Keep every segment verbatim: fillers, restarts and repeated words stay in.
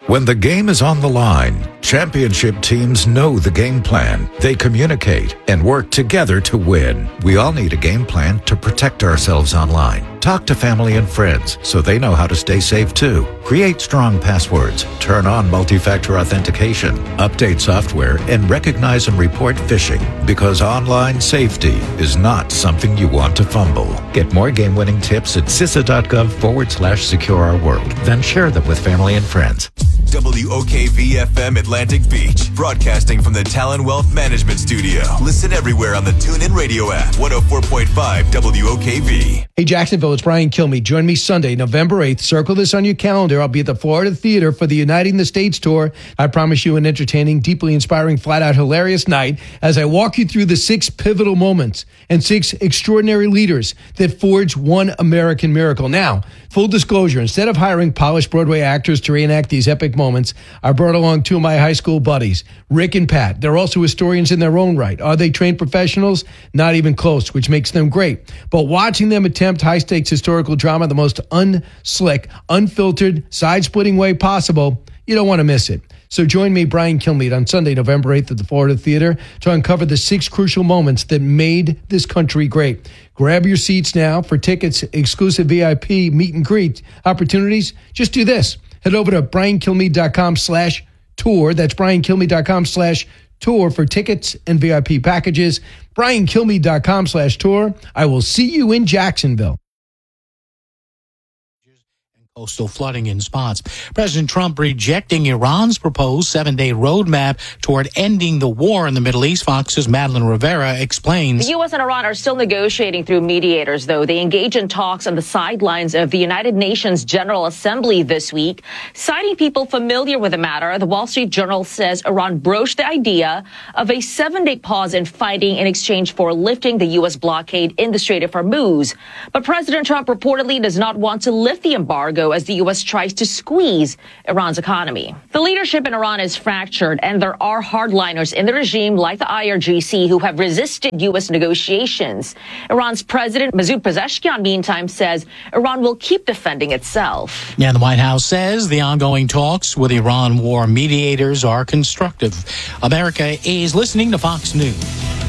When the game is on the line, championship teams know the game plan. They communicate and work together to win. We all need a game plan to protect ourselves online. Talk to family and friends so they know how to stay safe too. Create strong passwords, turn on multi-factor authentication, update software, and recognize and report phishing, because online safety is not something you want to fumble. Get more game-winning tips at C I S A.gov forward slash secure our world. Then share them with family and friends. W O K V F M Atlantic Beach, broadcasting from the Talon Wealth Management Studio. Listen everywhere on the TuneIn Radio app. one oh four point five W O K V. Hey, Jacksonville, it's Brian Kilmeade. Join me Sunday, November eighth. Circle this on your calendar. I'll be at the Florida Theater for the Uniting the States tour. I promise you an entertaining, deeply inspiring, flat-out hilarious night as I walk you through the six pivotal moments and six extraordinary leaders that forged one American miracle. Now, full disclosure, instead of hiring polished Broadway actors to reenact these epic moments, I brought along two of my high school buddies, Rick and Pat. They're also historians in their own right. Are they trained professionals? Not even close, which makes them great. But watching them attempt high-stakes historical drama the most unslick, unfiltered, side-splitting way possible, you don't want to miss it. So join me, Brian Kilmeade, on Sunday, November eighth at the Florida Theater to uncover the six crucial moments that made this country great. Grab your seats now. For tickets, exclusive V I P meet and greet opportunities, just do this. Head over to briankilmeade.com slash tour. That's briankilmeade.com slash tour for tickets and V I P packages. briankilmeade.com slash tour. I will see you in Jacksonville. Coastal flooding in spots. President Trump rejecting Iran's proposed seven-day roadmap toward ending the war in the Middle East. Fox's Madeline Rivera explains. The U S and Iran are still negotiating through mediators, though. They engage in talks on the sidelines of the United Nations General Assembly this week. Citing people familiar with the matter, the Wall Street Journal says Iran broached the idea of a seven-day pause in fighting in exchange for lifting the U S blockade in the Strait of Hormuz. But President Trump reportedly does not want to lift the embargo as the U S tries to squeeze Iran's economy. The leadership in Iran is fractured, and there are hardliners in the regime like the I R G C who have resisted U S negotiations. Iran's President Masoud Pezeshkian, meantime, says Iran will keep defending itself. And the White House says the ongoing talks with Iran war mediators are constructive. America is listening to Fox News.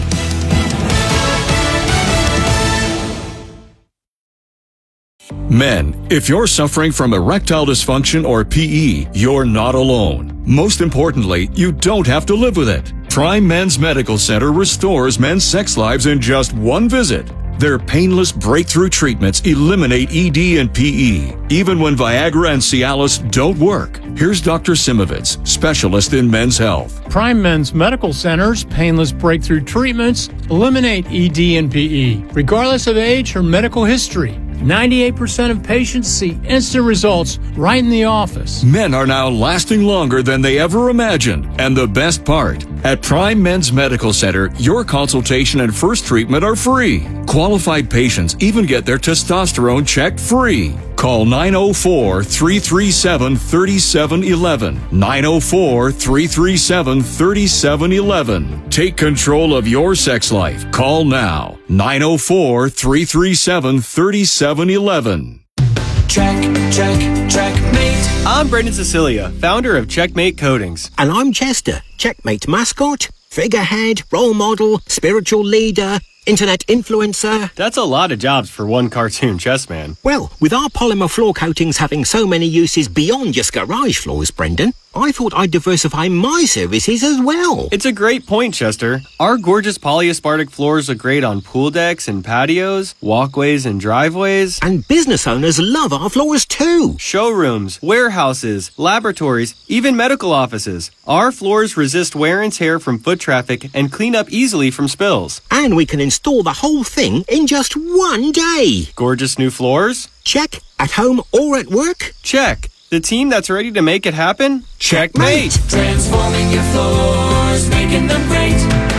Men, if you're suffering from erectile dysfunction or P E, you're not alone. Most importantly, you don't have to live with it. Prime Men's Medical Center restores men's sex lives in just one visit. Their painless breakthrough treatments eliminate E D and P E, even when Viagra and Cialis don't work. Here's Doctor Simovitz, specialist in men's health. Prime Men's Medical Center's painless breakthrough treatments eliminate E D and P E, regardless of age or medical history. ninety-eight percent of patients see instant results right in the office. Men are now lasting longer than they ever imagined. And the best part, at Prime Men's Medical Center, your consultation and first treatment are free. Qualified patients even get their testosterone checked free. Call nine oh four, three three seven, three seven one one. nine oh four, three three seven, three seven one one. Take control of your sex life. Call now. nine oh four, three three seven, three seven one one. Check, check, checkmate. I'm Brendan Cecilia, founder of Checkmate Coatings. And I'm Chester, Checkmate mascot, figurehead, role model, spiritual leader, internet influencer. That's a lot of jobs for one cartoon chess man. Well, with our polymer floor coatings having so many uses beyond just garage floors, Brendan, I thought I'd diversify my services as well. It's a great point, Chester. Our gorgeous polyaspartic floors are great on pool decks and patios, walkways and driveways. And business owners love our floors too. Showrooms, warehouses, laboratories, even medical offices. Our floors resist wear and tear from foot traffic and clean up easily from spills. And we can install the whole thing in just one day. Gorgeous new floors? Check. At home or at work? Check. The team that's ready to make it happen? Checkmate! Transforming your floors, making them great.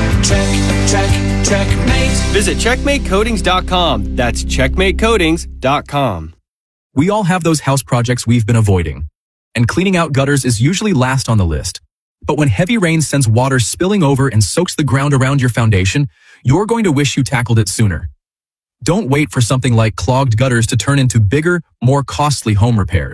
Check, check, checkmate. Visit checkmate coatings dot com. That's checkmate coatings dot com. We all have those house projects we've been avoiding. And cleaning out gutters is usually last on the list. But when heavy rain sends water spilling over and soaks the ground around your foundation, you're going to wish you tackled it sooner. Don't wait for something like clogged gutters to turn into bigger, more costly home repairs.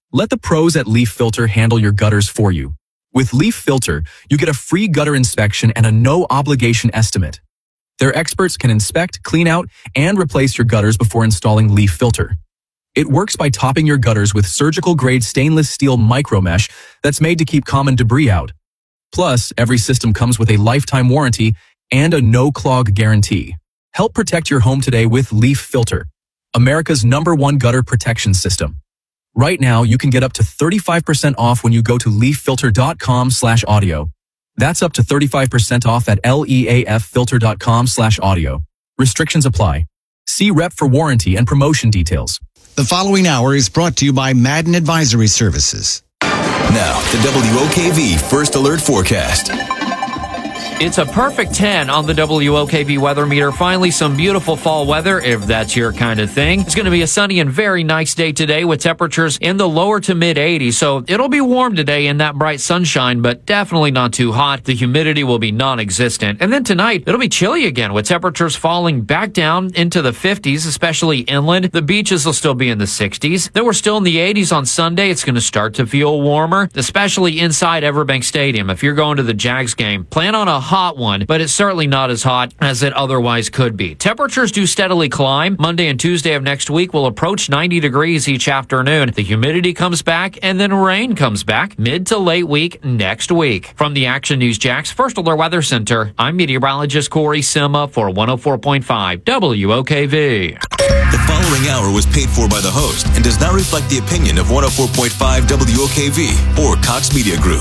Let the pros at Leaf Filter handle your gutters for you. With Leaf Filter, you get a free gutter inspection and a no-obligation estimate. Their experts can inspect, clean out, and replace your gutters before installing Leaf Filter. It works by topping your gutters with surgical-grade stainless steel micromesh that's made to keep common debris out. Plus, every system comes with a lifetime warranty and a no-clog guarantee. Help protect your home today with Leaf Filter, America's number one gutter protection system. Right now, you can get up to thirty-five percent off when you go to leaffilter.com slash audio. That's up to thirty-five percent off at leaffilter.com slash audio. Restrictions apply. See rep for warranty and promotion details. The following hour is brought to you by Madden Advisory Services. Now, the W O K V First Alert Forecast. It's a perfect ten on the W O K V weather meter. Finally, some beautiful fall weather, if that's your kind of thing. It's going to be a sunny and very nice day today with temperatures in the lower to mid eighties. So it'll be warm today in that bright sunshine, but definitely not too hot. The humidity will be non-existent. And then tonight, it'll be chilly again with temperatures falling back down into the fifties, especially inland. The beaches will still be in the sixties. Then we're still in the eighties on Sunday. It's going to start to feel warmer, especially inside Everbank Stadium. If you're going to the Jags game, plan on a hot one, but it's certainly not as hot as it otherwise could be. Temperatures do steadily climb. Monday and Tuesday of next week will approach ninety degrees each afternoon. The humidity comes back, and then rain comes back mid to late week next week. From the Action News Jax First Alert Weather Center, I'm meteorologist Corey Sima for one oh four point five W O K V. The following hour was paid for by the host and does not reflect the opinion of one oh four point five W O K V or Cox Media Group.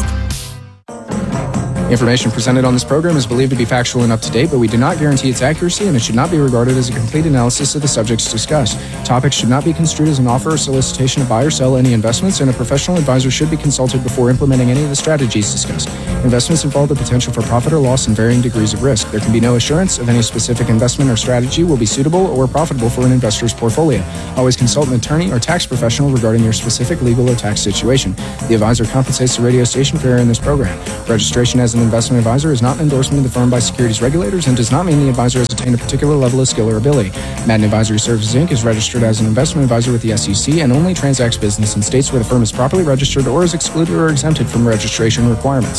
Information presented on this program is believed to be factual and up to date, but we do not guarantee its accuracy, and it should not be regarded as a complete analysis of the subjects discussed. Topics should not be construed as an offer or solicitation to buy or sell any investments, and a professional advisor should be consulted before implementing any of the strategies discussed. Investments involve the potential for profit or loss and varying degrees of risk. There can be no assurance of any specific investment or strategy will be suitable or profitable for an investor's portfolio. Always consult an attorney or tax professional regarding your specific legal or tax situation. The advisor compensates the radio station for airing this program. Registration as an investment advisor is not an endorsement of the firm by securities regulators and does not mean the advisor has attained a particular level of skill or ability. Madden Advisory Services, Incorporated is registered as an investment advisor with the S E C and only transacts business in states where the firm is properly registered or is excluded or exempted from registration requirements.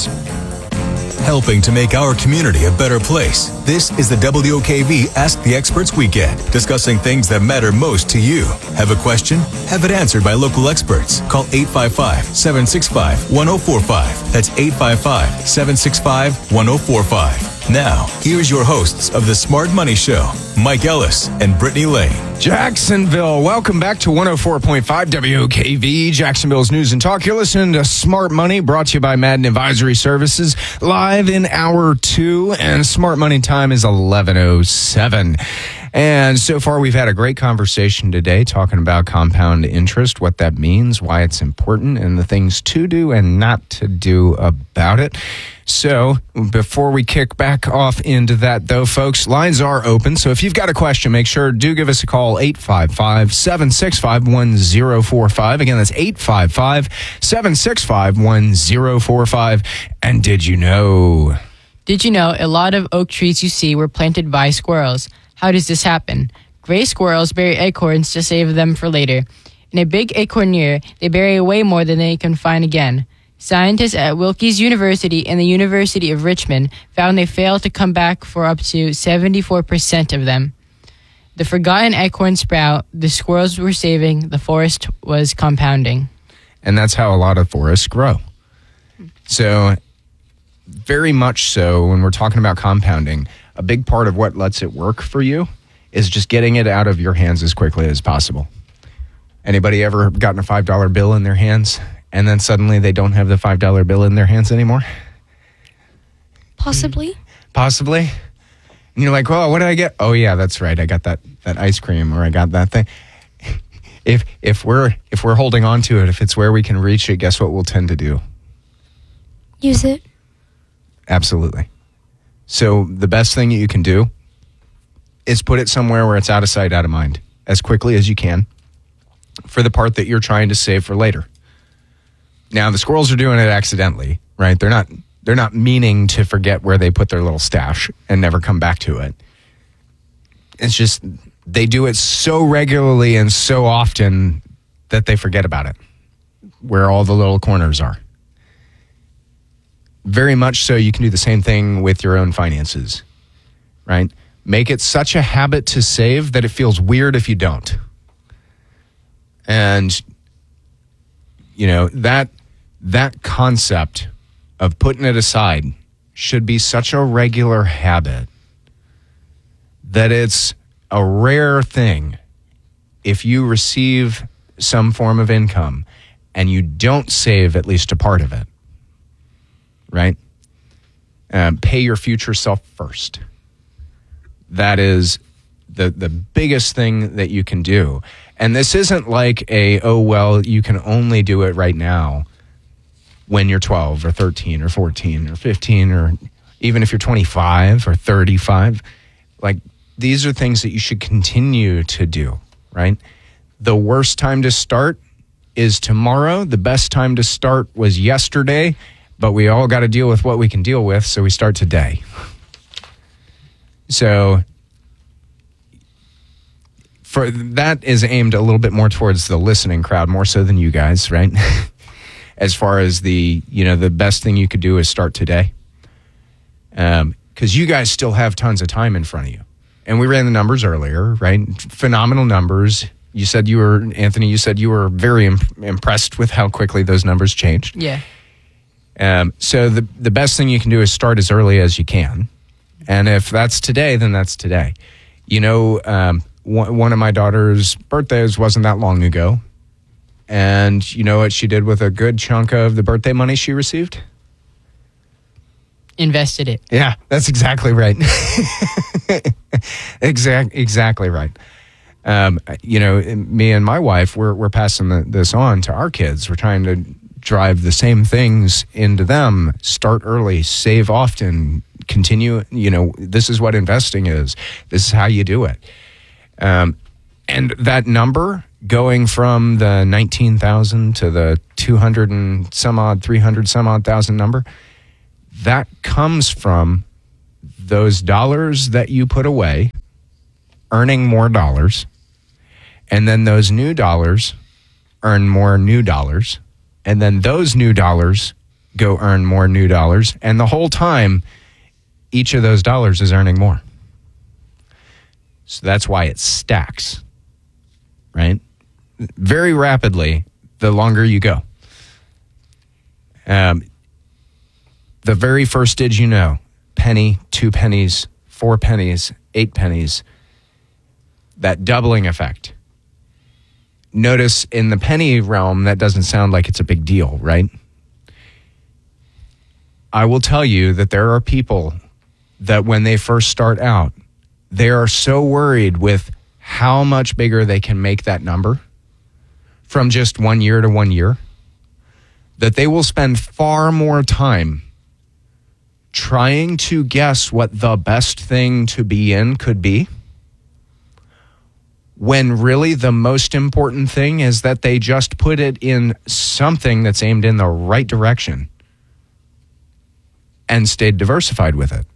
Helping to make our community a better place. This is the W O K V Ask the Experts Weekend, discussing things that matter most to you. Have a question? Have it answered by local experts. Call eight five five, seven six five, one oh four five. That's eight five five, seven six five, one oh four five. Now, here's your hosts of the Smart Money Show, Mike Ellis and Brittany Lane. Jacksonville, welcome back to one oh four point five W O K V, Jacksonville's News and Talk. You're listening to Smart Money, brought to you by Madden Advisory Services, live in hour two, and Smart Money time is eleven oh seven. And so far, we've had a great conversation today talking about compound interest, what that means, why it's important, and the things to do and not to do about it. So before we kick back off into that, though, folks, lines are open. So if you've got a question, make sure do give us a call, eight five five, seven six five, one oh four five. Again, that's eight five five, seven six five, one oh four five. And did you know? Did you know a lot of oak trees you see were planted by squirrels? How does this happen? Gray squirrels bury acorns to save them for later. In a big acornier, they bury way more than they can find again. Scientists at Wilkes University and the University of Richmond found they failed to come back for up to seventy-four percent of them. The forgotten acorn sprout the squirrels were saving, the forest was compounding. And that's how a lot of forests grow. So, very much so, when we're talking about compounding, a big part of what lets it work for you is just getting it out of your hands as quickly as possible. Anybody ever gotten a five dollar bill in their hands and then suddenly they don't have the five dollar bill in their hands anymore? Possibly. Possibly. And you're like, oh, what did I get? Oh, yeah, that's right. I got that, that ice cream, or I got that thing. If if we're if we're holding on to it, if it's where we can reach it, guess what we'll tend to do? Use it. Absolutely. So the best thing you can do is put it somewhere where it's out of sight, out of mind, as quickly as you can for the part that you're trying to save for later. Now, the squirrels are doing it accidentally, right? They're not they're not meaning to forget where they put their little stash and never come back to it. It's just they do it so regularly and so often that they forget about it. where all the little corners are. Very much so, you can do the same thing with your own finances, right? Make it such a habit to save that it feels weird if you don't. And, you know, that that concept of putting it aside should be such a regular habit that it's a rare thing if you receive some form of income and you don't save at least a part of it, right? Um, pay your future self first. That is the the biggest thing that you can do. And this isn't like a, oh, well, you can only do it right now when you're twelve or thirteen or fourteen or fifteen, or even if you're twenty-five or thirty-five. Like, these are things that you should continue to do, right? The worst time to start is tomorrow. The best time to start was yesterday, but we all got to deal with what we can deal with, so we start today. So for that is aimed a little bit more towards the listening crowd, more so than you guys, right? As far as the, you know, the best thing you could do is start today. Um, because you guys still have tons of time in front of you. And we ran the numbers earlier, right? Phenomenal numbers. You said you were, Anthony, you said you were very imp- impressed with how quickly those numbers changed. Yeah. Um, so the the best thing you can do is start as early as you can. And if that's today, then that's today. You know, um, one, one of my daughter's birthdays wasn't that long ago. And you know what she did with a good chunk of the birthday money she received? Invested it. Yeah, that's exactly right. exact, exactly right. Um, you know, me and my wife, we're we're passing the, this on to our kids. We're trying to drive the same things into them. Start early, save often, continue. You know, this is what investing is. This is how you do it. Um, and that number going from the nineteen thousand to the two hundred and some odd, three hundred some odd thousand number, that comes from those dollars that you put away, earning more dollars, and then those new dollars earn more new dollars, and then those new dollars go earn more new dollars, and the whole time, each of those dollars is earning more. So that's why it stacks, right? Very rapidly, the longer you go. Um, the very first did you know, penny, two pennies, four pennies, eight pennies, that doubling effect. Notice in the penny realm, that doesn't sound like it's a big deal, right? I will tell you that there are people that when they first start out, they are so worried with how much bigger they can make that number from just one year to one year that they will spend far more time trying to guess what the best thing to be in could be, when really the most important thing is that they just put it in something that's aimed in the right direction and stayed diversified with it.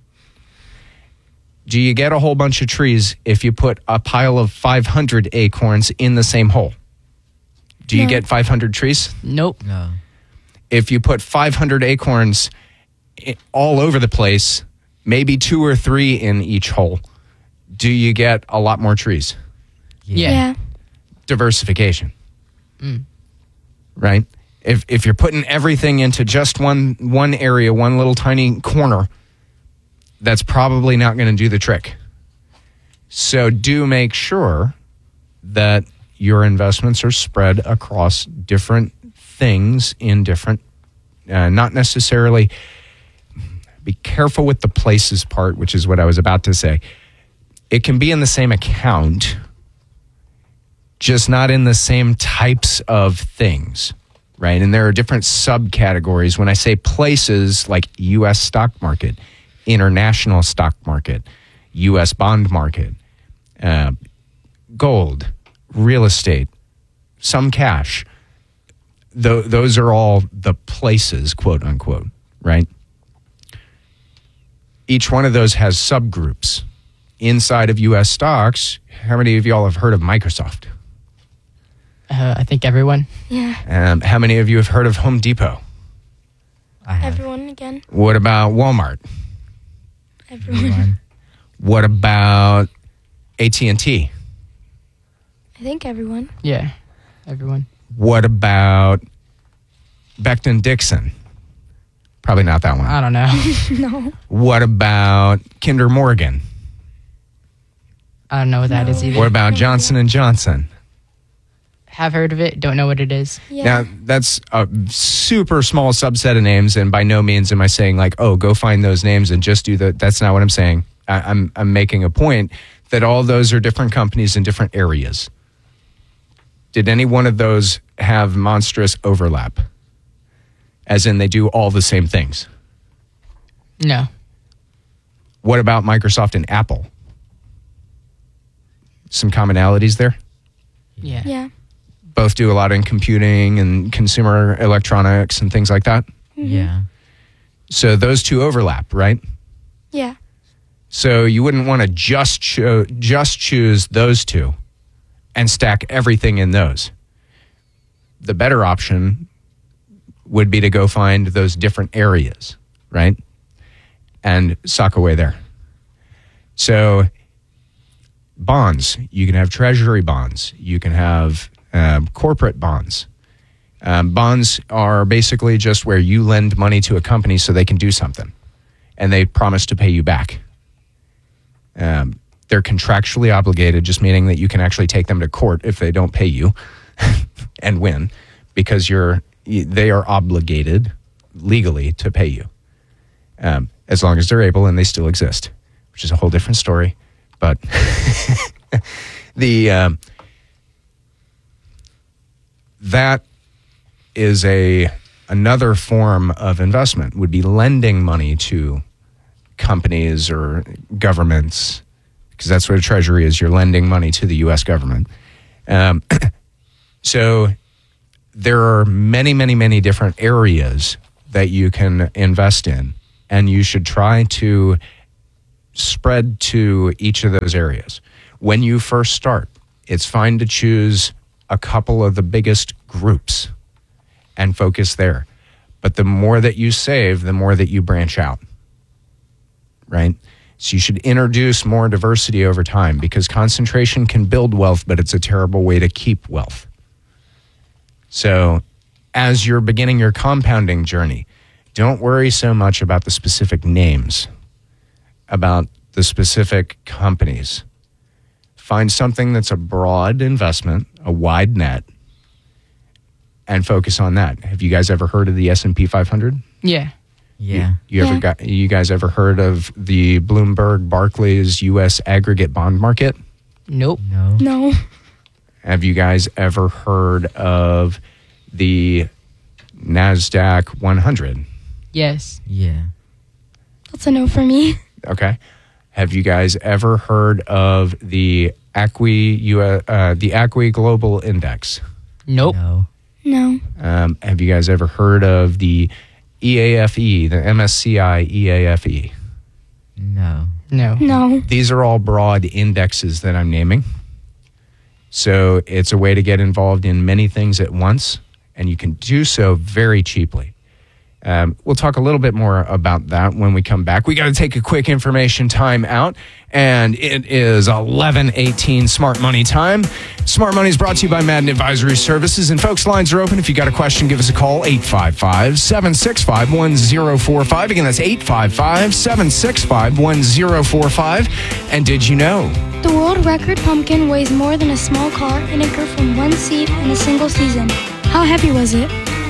Do you get a whole bunch of trees if you put a pile of five hundred acorns in the same hole? Do you No. get five hundred trees? Nope. No. If you put five hundred acorns i- all over the place, maybe two or three in each hole, do you get a lot more trees? Yeah. Yeah. Diversification. Mm. Right? If if you're putting everything into just one one area, one little tiny corner, that's probably not going to do the trick. So do make sure that your investments are spread across different things in different, uh, not necessarily, be careful with the places part, which is what I was about to say. It can be in the same account, just not in the same types of things, right? And there are different subcategories. When I say places, like U S stock market, international stock market, U S bond market, uh, gold, real estate, some cash, Th- those are all the places, quote unquote, right? Each one of those has subgroups. Inside of U S stocks, how many of y'all have heard of Microsoft? Uh, I think everyone. Yeah. Um, how many of you have heard of Home Depot? Everyone again. What about Walmart? Everyone. What about A T and T? I think everyone. Yeah, everyone. What about Becton Dixon? Probably not that one. I don't know. No. What about Kinder Morgan? I don't know what that is either. What about Johnson and Johnson? Have heard of it, don't know what it is. Now, that's a super small subset of names, and by no means am I saying, like, oh, go find those names and just do the... That's not what I'm saying. I, I'm, I'm making a point that all those are different companies in different areas. Did any one of those have monstrous overlap? As in, they do all the same things? No. What about Microsoft and Apple? Some commonalities there? Yeah. Yeah. Both do a lot in computing and consumer electronics and things like that? Mhm. Yeah. So those two overlap, right? Yeah. So you wouldn't want to just cho- just choose those two and stack everything in those. The better option would be to go find those different areas, right? And sock away there. So bonds, you can have treasury bonds. You can have um, corporate bonds. Um, bonds are basically just where you lend money to a company so they can do something, and they promise to pay you back. Um, they're contractually obligated, just meaning that you can actually take them to court if they don't pay you and win, because you're they are obligated legally to pay you, um, as long as they're able and they still exist, which is a whole different story. But the um, that is a another form of investment, would be lending money to companies or governments, because that's what a treasury is. You're lending money to the U S government. Um, so there are many, many, many different areas that you can invest in, and you should try to spread to each of those areas. When you first start, it's fine to choose a couple of the biggest groups and focus there. But the more that you save, the more that you branch out, right? So you should introduce more diversity over time, because concentration can build wealth, but it's a terrible way to keep wealth. So as you're beginning your compounding journey, don't worry so much about the specific names, about the specific companies. Find something that's a broad investment, a wide net, and focus on that. Have you guys ever heard of the S and P five hundred? Yeah. Yeah. You, you ever Yeah. got? You guys ever heard of the Bloomberg Barclays U S aggregate bond market? Nope. No. No. Have you guys ever heard of the NASDAQ one hundred? Yes. Yeah. That's a no for me. Okay. Have you guys ever heard of the Acqui U S, uh, the Acqui Global Index? Nope. No. No. Um, have you guys ever heard of the E A F E, the M S C I E A F E? No. No. No. These are all broad indexes that I'm naming. So it's a way to get involved in many things at once, and you can do so very cheaply. Um, we'll talk a little bit more about that when we come back. We got to take a quick information time out, and it is eleven eighteen Smart Money time. Smart Money is brought to you by Madden Advisory Services. And folks, lines are open. If you got a question, give us a call, eight five five, seven six five, one zero four five. Again, that's eight five five, seven six five, one zero four five. And did you know? The world record pumpkin weighs more than a small car, and it grew from one seed in a single season. How heavy was it?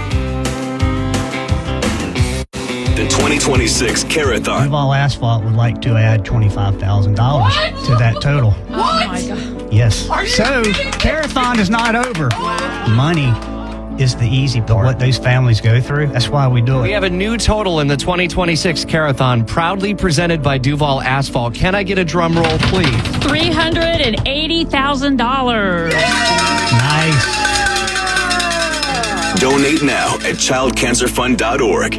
The twenty twenty-six Carathon. Duval Asphalt would like to add twenty-five thousand dollars to that total. What? Oh my God. Yes. Are you so, kidding? Carathon is not over. Wow. Money is the easy part. What those families go through, that's why we do it. We have a new total in the twenty twenty-six Carathon, proudly presented by Duval Asphalt. Can I get a drum roll, please? three hundred eighty thousand dollars. Nice. Donate now at child cancer fund dot org.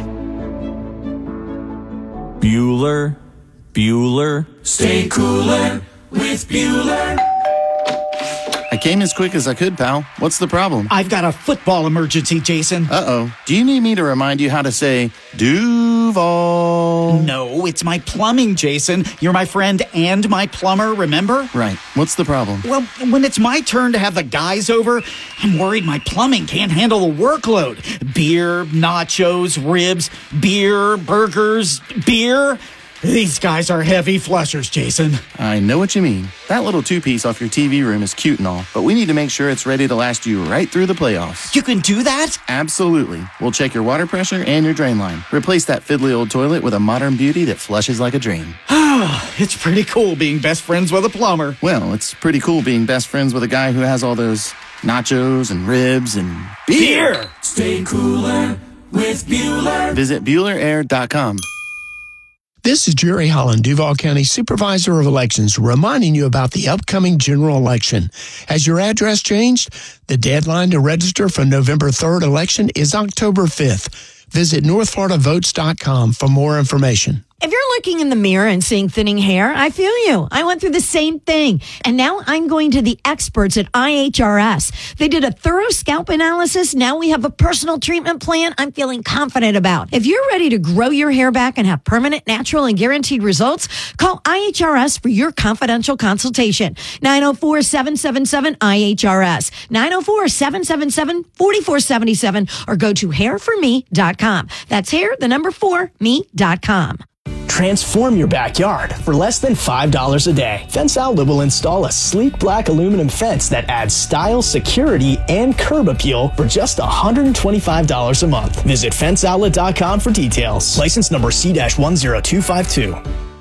Bueller, Bueller. Stay cooler with Bueller. I came as quick as I could, pal. What's the problem? I've got a football emergency, Jason. Uh-oh. Do you need me to remind you how to say Duval? No, it's my plumbing, Jason. You're my friend and my plumber, remember? Right. What's the problem? Well, when it's my turn to have the guys over, I'm worried my plumbing can't handle the workload. Beer, nachos, ribs, beer, burgers, beer. These guys are heavy flushers, Jason. I know what you mean. That little two-piece off your T V room is cute and all, but we need to make sure it's ready to last you right through the playoffs. You can do that? Absolutely. We'll check your water pressure and your drain line. Replace that fiddly old toilet with a modern beauty that flushes like a dream. It's pretty cool being best friends with a plumber. Well, it's pretty cool being best friends with a guy who has all those nachos and ribs and beer. beer. Stay cooler with Bueller. Visit Bueller Air dot com. This is Jerry Holland, Duval County Supervisor of Elections, reminding you about the upcoming general election. Has your address changed? The deadline to register for November third election is October fifth. Visit north florida votes dot com for more information. If you're looking in the mirror and seeing thinning hair, I feel you. I went through the same thing. And now I'm going to the experts at I H R S. They did a thorough scalp analysis. Now we have a personal treatment plan I'm feeling confident about. If you're ready to grow your hair back and have permanent, natural, and guaranteed results, call I H R S for your confidential consultation. nine oh four, seven seven seven, I H R S. nine oh four, seven seven seven, four four seven seven or go to hair for me dot com. That's hair, the number four, me dot com. Transform your backyard for less than five dollars a day. Fence Outlet will install a sleek black aluminum fence that adds style, security, and curb appeal for just one hundred twenty-five dollars a month. Visit fence outlet dot com for details. License number C one zero two five two.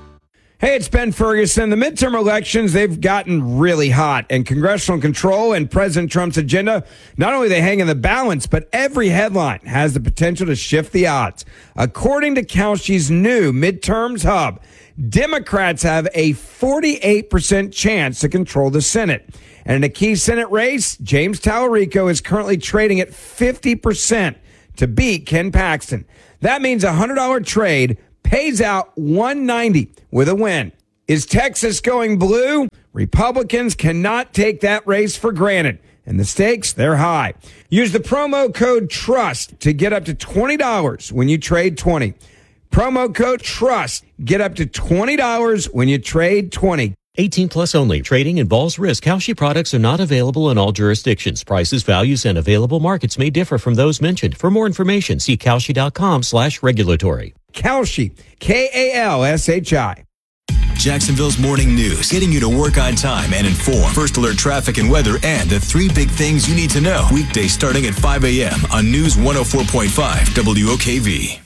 Hey, it's Ben Ferguson. The midterm elections, they've gotten really hot, and congressional control and President Trump's agenda, not only they hang in the balance, but every headline has the potential to shift the odds. According to Kalshi's new midterms hub, Democrats have a forty-eight percent chance to control the Senate. And in a key Senate race, James Tallarico is currently trading at fifty percent to beat Ken Paxton. That means a one hundred dollars trade pays out one hundred ninety dollars with a win. Is Texas going blue? Republicans cannot take that race for granted, and the stakes, they're high. Use the promo code TRUST to get up to twenty dollars when you trade twenty. Promo code TRUST. Get up to twenty dollars when you trade twenty. eighteen plus only. Trading involves risk. Kalshi products are not available in all jurisdictions. Prices, values, and available markets may differ from those mentioned. For more information, see kalshi dot com slash regulatory. Kalshi, K A L S H I. Jacksonville's morning news, getting you to work on time and informed. First alert traffic and weather and the three big things you need to know. Weekdays starting at five a.m. on News one oh four point five W O K V.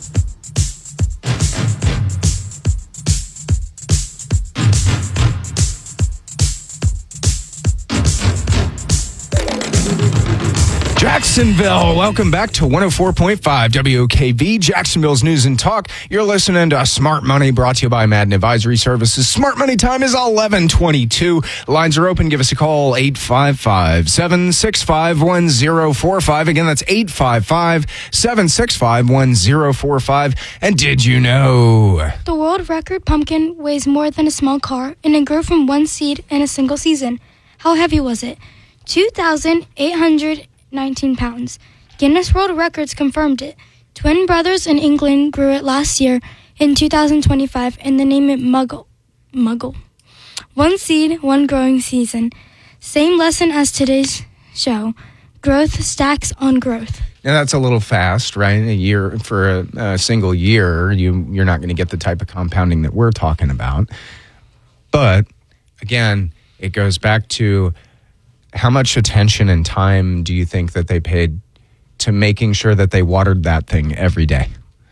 Jacksonville, welcome back to one oh four point five W O K V, Jacksonville's News and Talk. You're listening to Smart Money, brought to you by Madden Advisory Services. Smart Money time is eleven twenty-two. Lines are open. Give us a call, eight five five, seven six five, one oh four five. Again, that's eight five five, seven six five, one oh four five. And did you know? The world record pumpkin weighs more than a small car, and it grew from one seed in a single season. How heavy was it? two thousand eight hundred nineteen pounds. Guinness World Records confirmed it. Twin brothers in England grew it last year in two thousand twenty-five, and they named it Muggle. Muggle. One seed, one growing season. Same lesson as today's show. Growth stacks on growth. Now that's a little fast, right? A year for a, a single year, you you're not going to get the type of compounding that we're talking about. But again, it goes back to how much attention and time do you think that they paid to making sure that they watered that thing every day?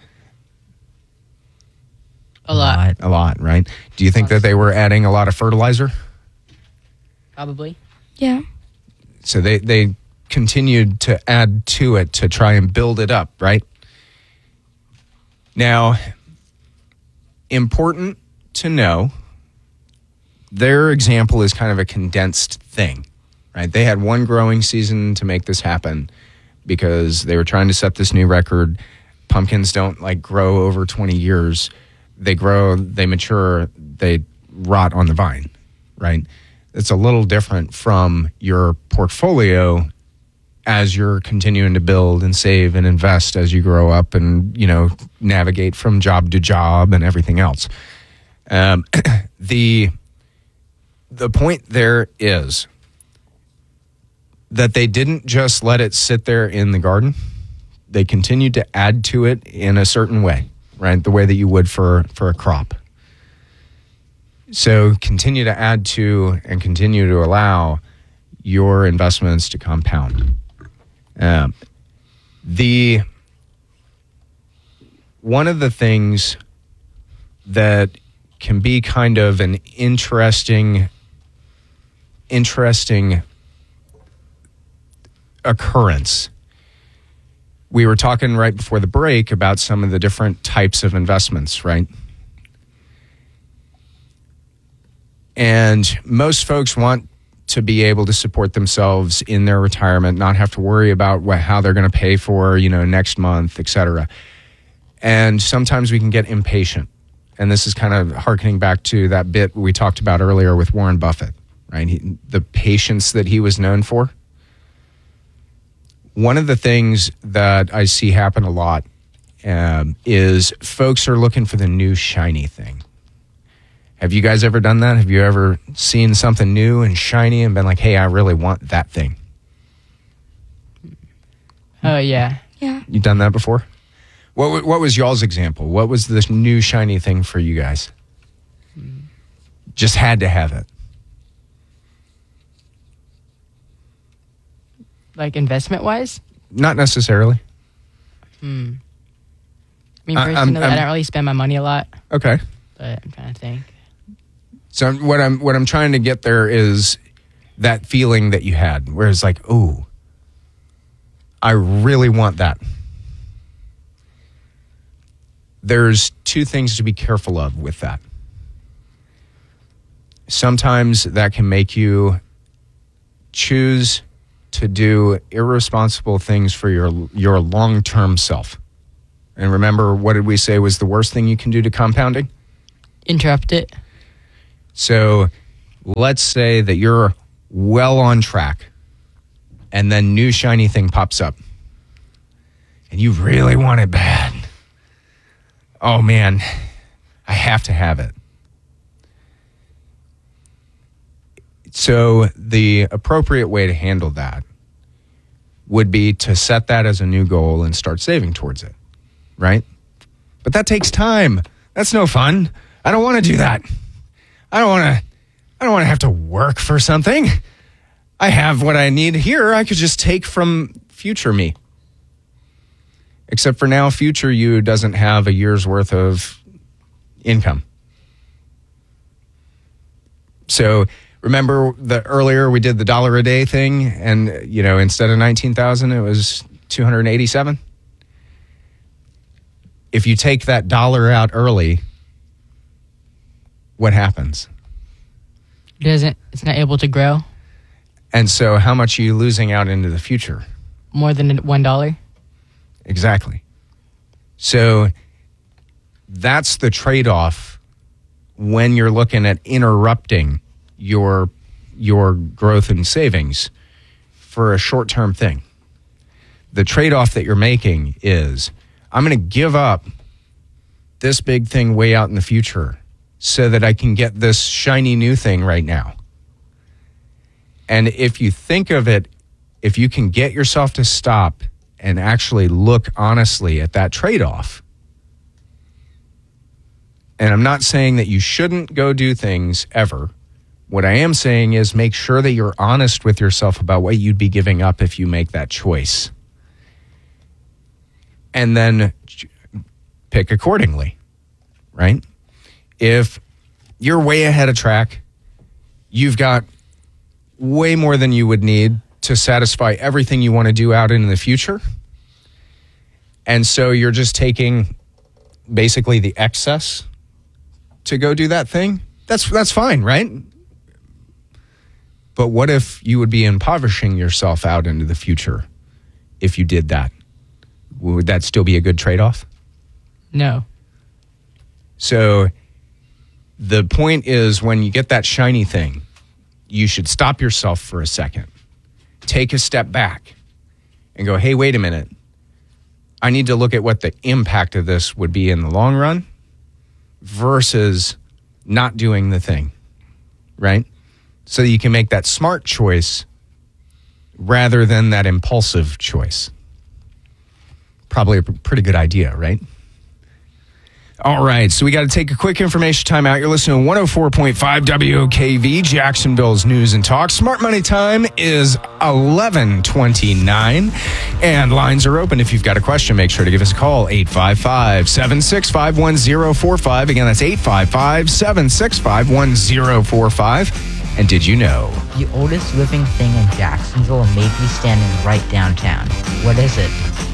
A lot. A lot, right? Do you think that they were adding a lot of fertilizer? Probably. Yeah. So they, they continued to add to it to try and build it up, right? Now, important to know, their example is kind of a condensed thing. Right, they had one growing season to make this happen because they were trying to set this new record. Pumpkins don't like grow over twenty years. They grow, they mature, they rot on the vine, right? It's a little different from your portfolio as you're continuing to build and save and invest as you grow up and, you know, navigate from job to job and everything else. Um, the the point there is that they didn't just let it sit there in the garden. They continued to add to it in a certain way, right? The way that you would for, for a crop. So continue to add to and continue to allow your investments to compound. Um, the one of the things that can be kind of an interesting, interesting occurrence. We were talking right before the break about some of the different types of investments, right? And most folks want to be able to support themselves in their retirement, not have to worry about what, how they're going to pay for, you know, next month, et cetera. And sometimes we can get impatient. And this is kind of hearkening back to that bit we talked about earlier with Warren Buffett, right? He, the patience that he was known for. One of the things that I see happen a lot um, is folks are looking for the new shiny thing. Have you guys ever done that? Have you ever seen something new and shiny and been like, hey, I really want that thing? Oh, yeah. Yeah. You've done that before? What What was y'all's example? What was this new shiny thing for you guys? Just had to have it. Like investment-wise? Not necessarily. Hmm. I mean, I- personally, I'm- I I'm- don't really spend my money a lot, Okay. but I'm trying to think. So what I'm what I'm trying to get there is that feeling that you had, where it's like, oh, I really want that. There's two things to be careful of with that. Sometimes that can make you choose to do irresponsible things for your your long-term self. And remember, what did we say was the worst thing you can do to compounding? Interrupt it. So let's say that you're well on track and then new shiny thing pops up and you really want it bad. Oh man, I have to have it. So the appropriate way to handle that would be to set that as a new goal and start saving towards it, right? But that takes time. That's no fun. I don't want to do that. I don't want to I don't want to have to work for something. I have what I need here. I could just take from future me. Except for now, future you doesn't have a year's worth of income. So remember the earlier we did the dollar a day thing, and you know, instead of nineteen thousand, it was two hundred eighty-seven. If you take that dollar out early, what happens? It doesn't. It's not able to grow And so how much are you losing out into the future? more than one dollar. Exactly. So that's the trade-off when you're looking at interrupting your your growth and savings for a short-term thing. The trade-off that you're making is, I'm going to give up this big thing way out in the future so that I can get this shiny new thing right now. And if you think of it, if you can get yourself to stop and actually look honestly at that trade-off, and I'm not saying that you shouldn't go do things ever. What I am saying is make sure that you're honest with yourself about what you'd be giving up if you make that choice. And then pick accordingly, right? If you're way ahead of track, you've got way more than you would need to satisfy everything you want to do out in the future. And so you're just taking basically the excess to go do that thing. That's that's fine, right? But what if you would be impoverishing yourself out into the future if you did that? Would that still be a good trade-off? No. So the point is, when you get that shiny thing, you should stop yourself for a second, take a step back, and go, hey, wait a minute. I need to look at what the impact of this would be in the long run versus not doing the thing, right? So you can make that smart choice rather than that impulsive choice. Probably a pretty good idea, right? All right, so we got to take a quick information time out. You're listening to one oh four point five W O K V, Jacksonville's News and Talk. Smart Money time is eleven twenty-nine, and lines are open. If you've got a question, make sure to give us a call, eight five five, seven six five, one oh four five. Again, that's eight five five, seven six five, one oh four five. And did you know? The oldest living thing in Jacksonville may be standing right downtown. What is it?